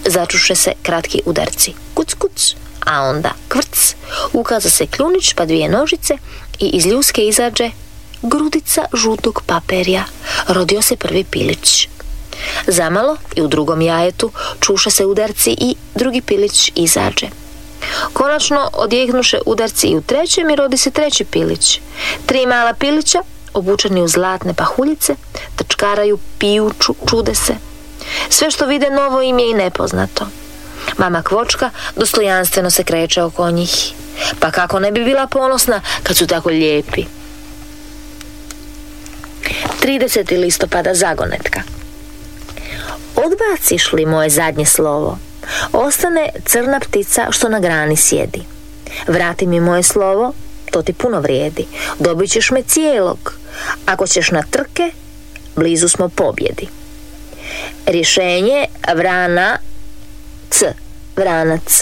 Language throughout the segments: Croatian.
začuše se kratki udarci. Kuc, kuc, a onda kvrc, ukaza se kljunić pa 2 nožice i iz ljuske izađe grudica žutog paperja. Rodio se prvi pilić. Zamalo i u drugom jajetu čuše se udarci i drugi pilić izađe. Konačno odjeknuše udarci i u trećem i rodi se treći pilić. 3 mala pilića, obučeni u zlatne pahuljice, trčkaraju, piju, čude se. Sve što vide novo im je i nepoznato. Mama Kvočka dostojanstveno se kreće oko njih. Pa kako ne bi bila ponosna kad su tako lijepi. 30. listopada zagonetka. Odbaciš li moje zadnje slovo, ostane crna ptica što na grani sjedi. Vrati mi moje slovo, to ti puno vrijedi. Dobit ćeš me cijelog. Ako ćeš na trke, blizu smo pobjedi. Rješenje vrana c, vranac.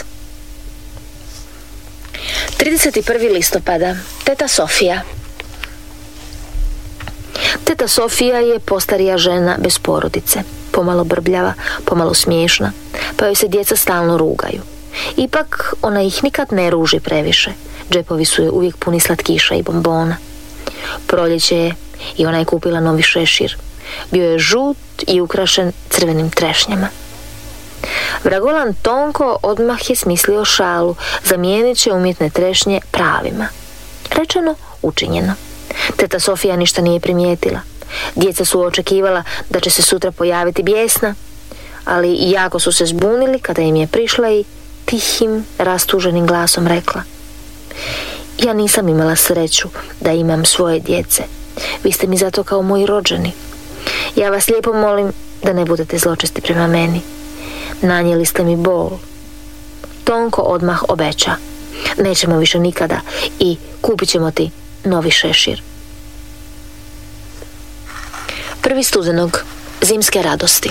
31. listopada. Teta Sofija. Teta Sofija je postarija žena bez porodice, pomalo brbljava, pomalo smiješna, pa joj se djeca stalno rugaju. Ipak ona ih nikad ne ruži previše. Džepovi su joj uvijek puni slatkiša i bombona. Proljeće je i ona je kupila novi šešir. Bio je žut i ukrašen crvenim trešnjama. Vragolan Tonko odmah je smislio šalu, zamijenit će umjetne trešnje pravima. Rečeno, učinjeno. Teta Sofija ništa nije primijetila. Djeca su očekivala da će se sutra pojaviti bijesna, ali jako su se zbunili kada im je prišla i tihim, rastuženim glasom rekla: ja nisam imala sreću da imam svoje djece. Vi ste mi zato kao moji rođeni. Ja vas lijepo molim da ne budete zločesti prema meni. Nanijeli ste mi bol. Tonko odmah obeća: nećemo više nikada i kupit ćemo ti novi šešir. 1. studenog. Zimske radosti.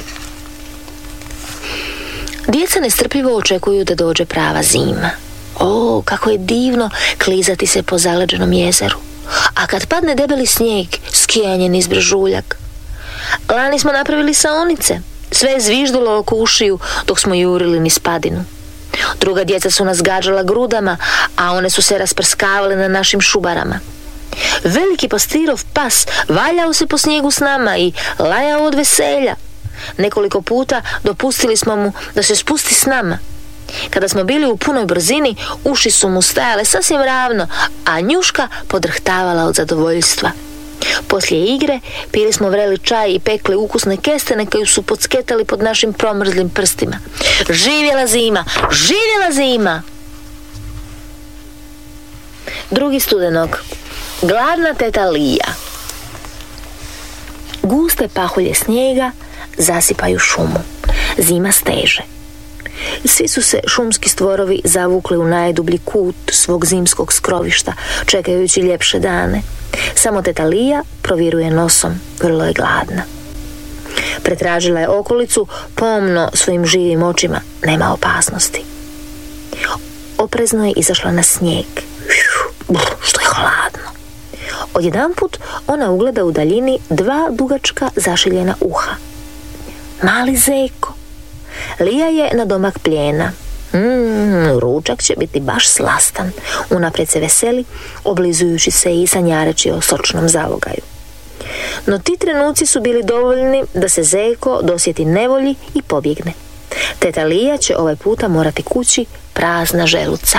Djeca nestrpljivo očekuju da dođe prava zima. O, kako je divno klizati se po zaleđenom jezeru. A kad padne debeli snijeg, skijanje niz brežuljak. Lani smo napravili saonice. Sve je zviždilo oko ušiju dok smo jurili niz padinu. Druga djeca su nas gađala grudama, a one su se rasprskavale na našim šubarama. Veliki pastirov pas valjao se po snijegu s nama i lajao od veselja. Nekoliko puta dopustili smo mu da se spusti s nama. Kada smo bili u punoj brzini, uši su mu stajale sasvim ravno, a njuška podrhtavala od zadovoljstva. Poslije igre pili smo vreli čaj i pekli ukusne kestene koji su podsketali pod našim promrzlim prstima. Živjela zima! Živjela zima! 2. studenog. Gladna teta Lija. Guste pahulje snijega zasipaju šumu. Zima steže. Svi su se šumski stvorovi zavukli u najdublji kut svog zimskog skrovišta, čekajući ljepše dane. Samo teta Lija proviruje nosom, vrlo je gladna. Pretražila je okolicu pomno svojim živim očima, nema opasnosti. Oprezno je izašla na snijeg. Što je hladno. Odjedanput ona ugleda u daljini 2 dugačka zašiljena uha. Mali zeko. Lija je na domak plijena. Ručak će biti baš slastan. Unaprijed se veseli, oblizujući se i sanjareći o sočnom zalogaju. No ti trenuci su bili dovoljni da se zeko dosjeti nevolji i pobjegne. Teta Lija će ovaj puta morati kući prazna želuca.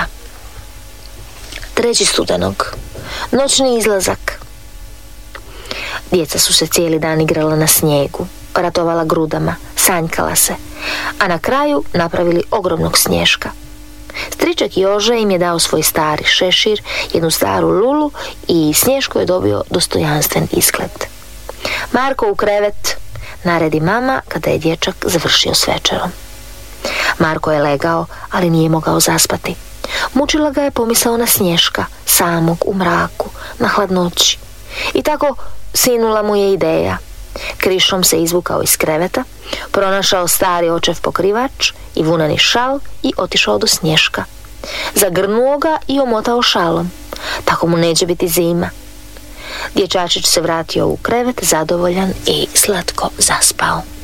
3. studenog. Noćni izlazak. Djeca su se cijeli dan igrala na snijegu, ratovala grudama, sanjkala se, a na kraju napravili ogromnog snješka. Striček Jože im je dao svoj stari šešir, jednu staru lulu i Snješko je dobio dostojanstven izgled. Marko u krevet, naredi mama kada je dječak završio s večerom. Marko je legao, ali nije mogao zaspati. Mučila ga je pomisao na Snješka, samog u mraku, na hladnoći. I tako sinula mu je ideja. Krišom se izvukao iz kreveta, pronašao stari očev pokrivač i vunani šal i otišao do Snješka. Zagrnuo ga i omotao šalom. Tako mu neće biti zima. Dječačić se vratio u krevet zadovoljan i slatko zaspao.